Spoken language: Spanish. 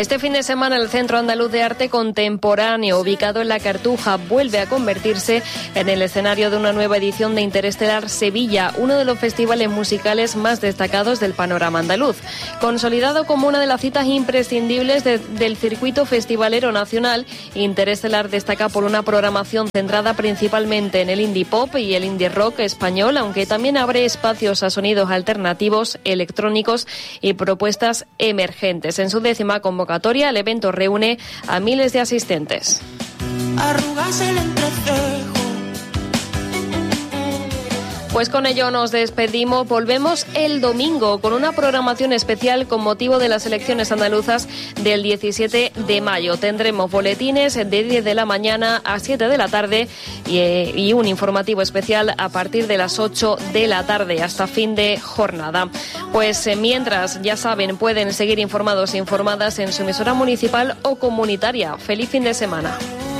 Este fin de semana el Centro Andaluz de Arte Contemporáneo, ubicado en La Cartuja, vuelve a convertirse en el escenario de una nueva edición de Interestelar Sevilla, uno de los festivales musicales más destacados del panorama andaluz. Consolidado como una de las citas imprescindibles del circuito festivalero nacional, Interestelar destaca por una programación centrada principalmente en el indie pop y el indie rock español, aunque también abre espacios a sonidos alternativos, electrónicos y propuestas emergentes. En su 10ª convocatoria, el evento reúne a miles de asistentes. Arrugas el entrecejo. Pues con ello nos despedimos. Volvemos el domingo con una programación especial con motivo de las elecciones andaluzas del 17 de mayo. Tendremos boletines de 10 de la mañana a 7 de la tarde y un informativo especial a partir de las 8 de la tarde hasta fin de jornada. Pues mientras, ya saben, pueden seguir informados e informadas en su emisora municipal o comunitaria. ¡Feliz fin de semana!